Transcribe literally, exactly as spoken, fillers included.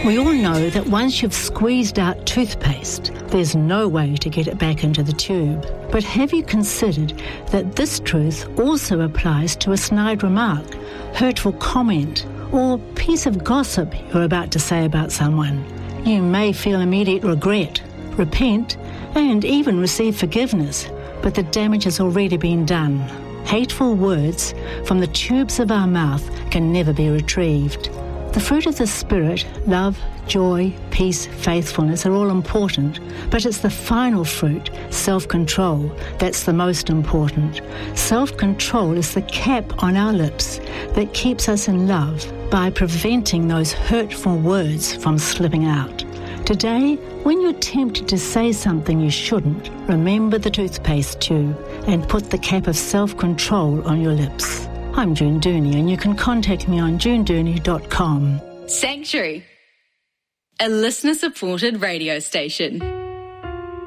We all know that once you've squeezed out toothpaste, there's no way to get it back into the tube. But have you considered that this truth also applies to a snide remark, hurtful comment, or piece of gossip you're about to say about someone? You may feel immediate regret, repent, and even receive forgiveness, but the damage has already been done. Hateful words from the tubes of our mouth can never be retrieved. The fruit of the Spirit, love, joy, peace, faithfulness, are all important, but it's the final fruit, self-control, that's the most important. Self-control is the cap on our lips that keeps us in love by preventing those hurtful words from slipping out. Today, when you're tempted to say something you shouldn't, remember the toothpaste tube and put the cap of self-control on your lips. I'm June Dooney, and you can contact me on june dooney dot com. Sanctuary, a listener-supported radio station.